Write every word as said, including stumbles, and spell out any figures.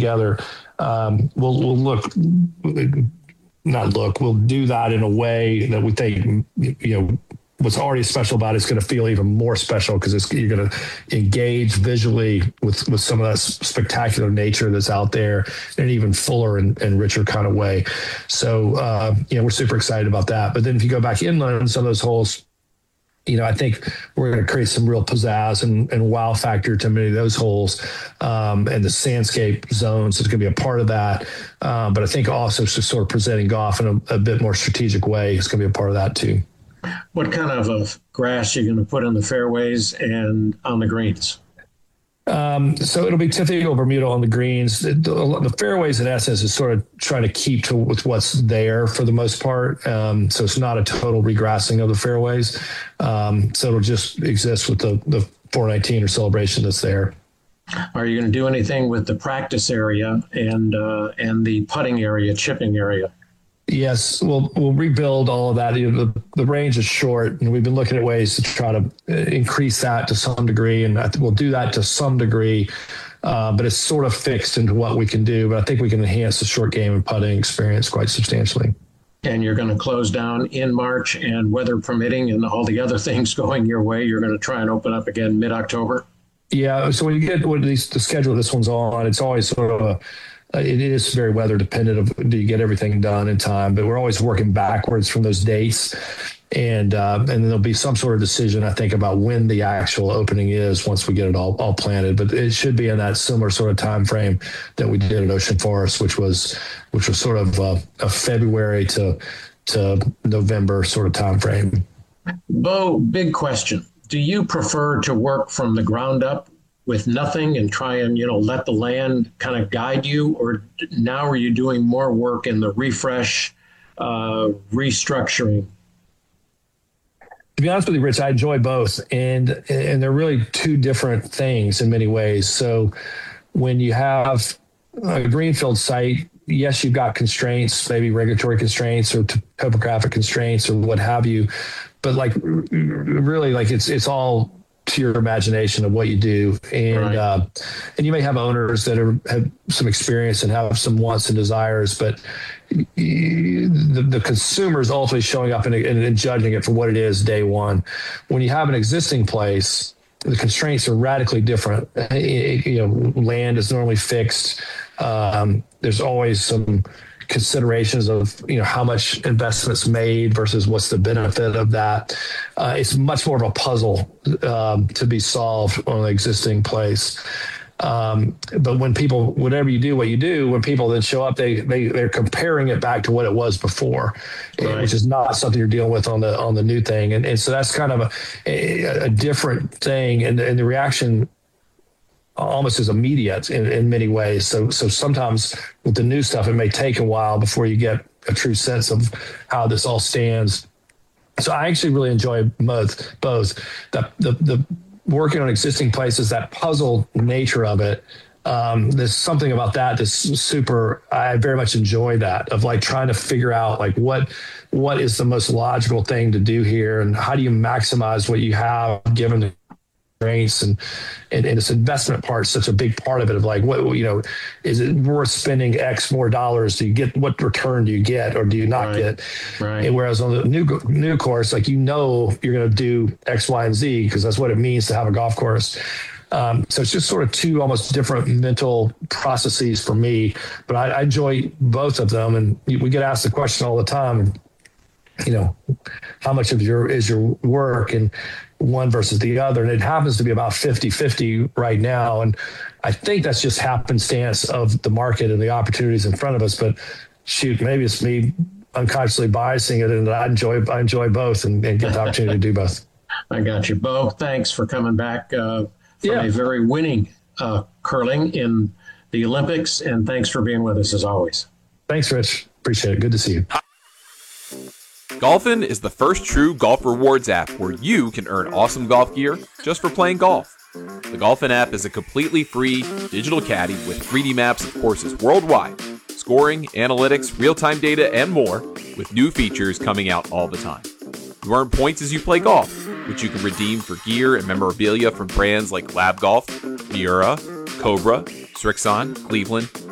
together. Um, we'll, we'll look, not look, we'll do that in a way that we think, you know, what's already special about it is going to feel even more special because it's you're going to engage visually with, with some of that spectacular nature that's out there in an even fuller and, and richer kind of way. So, uh, you know, we're super excited about that. But then if you go back inland, some of those holes, you know, I think we're going to create some real pizzazz and, and wow factor to many of those holes. Um, and the sandscape zones is going to be a part of that. Um, but I think also just sort of presenting golf in a, a bit more strategic way is going to be a part of that too. What kind of a grass are you going to put in the fairways and on the greens? Um, so it'll be typical Bermuda on the greens. The, the fairways, in essence, is sort of trying to keep to with what's there for the most part. Um, so it's not a total regrassing of the fairways. Um, so it'll just exist with the, the four nineteen or celebration that's there. Are you going to do anything with the practice area and uh, and the putting area, chipping area? Yes, we'll we'll rebuild all of that. You know, the, the range is short, and we've been looking at ways to try to increase that to some degree, and I think we'll do that to some degree. Uh, but it's sort of fixed into what we can do. But I think we can enhance the short game and putting experience quite substantially. And you're going to close down in March, and weather permitting, and all the other things going your way, you're going to try and open up again mid-October. Yeah. So when you get what the schedule this one's on, it's always sort of a. It is very weather dependent of do you get everything done in time, but we're always working backwards from those dates. And uh, and then there'll be some sort of decision, I think, about when the actual opening is once we get it all, all planted. But it should be in that similar sort of time frame that we did at Ocean Forest, which was which was sort of a, a February to to November sort of time frame. Bo, big question. Do you prefer to work from the ground up with nothing and try and, you know, let the land kind of guide you? Or now are you doing more work in the refresh, uh, restructuring? To be honest with you, Rich, I enjoy both. And, and they're really two different things in many ways. So when you have a greenfield site, yes, you've got constraints, maybe regulatory constraints or topographic constraints or what have you. But like really, like it's, it's all to your imagination of what you do. And, right. uh, and you may have owners that are, have some experience and have some wants and desires, but the, the consumer is ultimately showing up and, and judging it for what it is day one. When you have an existing place, the constraints are radically different. You know, land is normally fixed. Um, there's always some considerations of, you know, how much investment's made versus what's the benefit of that. Uh, it's much more of a puzzle um, to be solved on an existing place. Um, but when people, whatever you do, what you do, when people then show up, they, they, they're comparing it back to what it was before, right. Which is not something you're dealing with on the, on the new thing. And, and so that's kind of a, a, a different thing. And, and the reaction almost is immediate in, in many ways. So, so sometimes with the new stuff, it may take a while before you get a true sense of how this all stands. So I actually really enjoy both, both the, the, the working on existing places, that puzzle nature of it. Um, there's something about that that's super, I very much enjoy that of like trying to figure out like what, what is the most logical thing to do here and how do you maximize what you have given the and, and and this investment part is such a big part of it of like what, you know, is it worth spending X more dollars? Do you get, what return do you get or do you not right. get? Right. And whereas on the new new course, like, you know, you're going to do X, Y, and Z because that's what it means to have a golf course. Um, so it's just sort of two almost different mental processes for me, but I, I enjoy both of them. And we get asked the question all the time, you know, how much of your is your work and one versus the other. And it happens to be about fifty fifty right now. And I think that's just happenstance of the market and the opportunities in front of us. But shoot, maybe it's me unconsciously biasing it. And I enjoy, I enjoy both and, and get the opportunity to do both. I got you, Bo. Thanks for coming back uh, from yeah. a very winning uh, curling in the Olympics. And thanks for being with us as always. Thanks, Rich. Appreciate it. Good to see you. Golfin is the first true golf rewards app where you can earn awesome golf gear just for playing golf. The Golfin app is a completely free digital caddy with three D maps of courses worldwide, scoring, analytics, real-time data, and more, with new features coming out all the time. You earn points as you play golf, which you can redeem for gear and memorabilia from brands like Lab Golf, Miura, Cobra, Srixon, Cleveland,